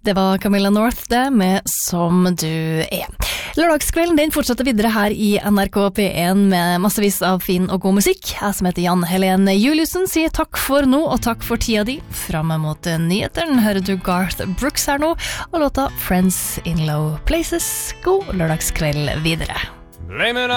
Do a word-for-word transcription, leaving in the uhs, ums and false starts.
Det var Camilla North det med Som du er. Lørdagskvelden den fortsetter videre her i N R K P en med massevis av fin og god musikk. Jeg som heter Jan Helene Juliussen sier takk for nå og takk for tida di. Fremme mot nyheteren hører du Garth Brooks her nå og låta Friends in Low Places. God lørdagskveld videre.